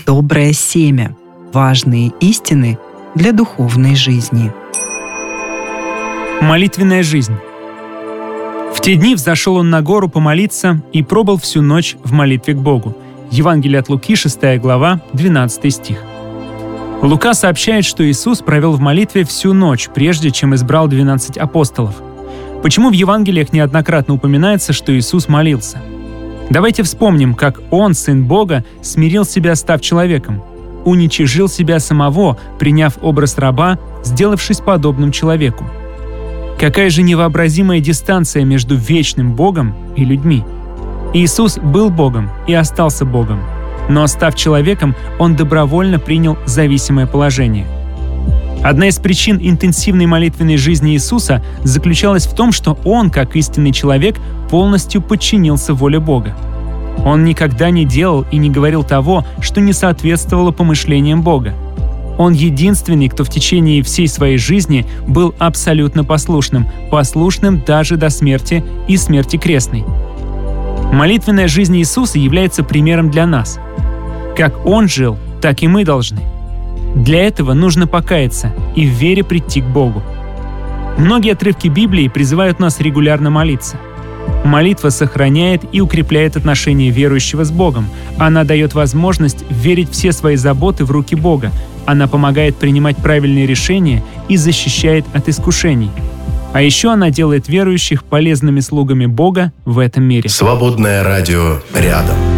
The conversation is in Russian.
доброе семя, важные истины для духовной жизни. Молитвенная жизнь. В те дни взошел он на гору помолиться и пробыл всю ночь в молитве к Богу. Евангелие от Луки, 6 глава, 12 стих. Лука сообщает, что Иисус провел в молитве всю ночь, прежде чем избрал 12 апостолов. Почему в Евангелиях неоднократно упоминается, что Иисус молился? Давайте вспомним, как Он, Сын Бога, смирил себя, став человеком, уничижил себя самого, приняв образ раба, сделавшись подобным человеку. Какая же невообразимая дистанция между вечным Богом и людьми. Иисус был Богом и остался Богом, но, став человеком, Он добровольно принял зависимое положение. Одна из причин интенсивной молитвенной жизни Иисуса заключалась в том, что Он, как истинный человек, полностью подчинился воле Бога. Он никогда не делал и не говорил того, что не соответствовало помышлениям Бога. Он единственный, кто в течение всей своей жизни был абсолютно послушным даже до смерти и смерти крестной. Молитвенная жизнь Иисуса является примером для нас. Как Он жил, так и мы должны. Для этого нужно покаяться и в вере прийти к Богу. Многие отрывки Библии призывают нас регулярно молиться. Молитва сохраняет и укрепляет отношения верующего с Богом. Она дает возможность верить все свои заботы в руки Бога. Она помогает принимать правильные решения и защищает от искушений. А еще она делает верующих полезными слугами Бога в этом мире. Свободное радио рядом.